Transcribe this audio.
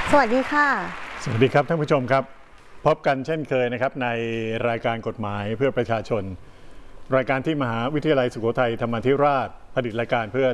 สวัสดีค่ะสวัสดีครับท่านผู้ชมครับพบกันเช่นเคยนะครับในรายการกฎหมายเพื่อประชาชนรายการที่มหาวิทยาลัยสุโขทัยธรรมาธิราชผลิตรายการเพื่อ